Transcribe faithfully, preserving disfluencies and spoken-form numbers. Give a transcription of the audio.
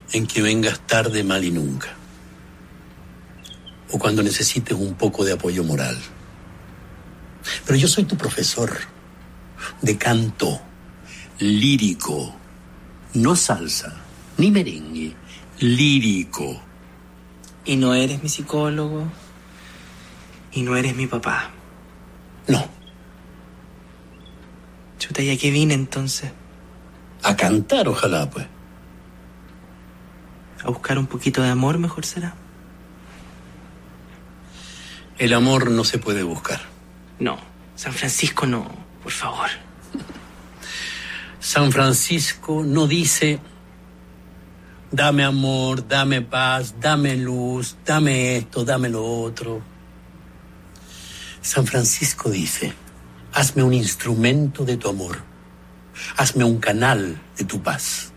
en que vengas tarde, mal y nunca. O cuando necesites un poco de apoyo moral. Pero yo soy tu profesor de canto lírico, no salsa, ni merengue, lírico. Y no eres mi psicólogo, y no eres mi papá. No. Chuta, ¿y a qué vine entonces? A cantar, ojalá, pues. A buscar un poquito de amor, mejor será. El amor no se puede buscar. No, San Francisco no, por favor. San Francisco no dice, dame amor, dame paz, dame luz, dame esto, dame lo otro. San Francisco dice, hazme un instrumento de tu amor, hazme un canal de tu paz.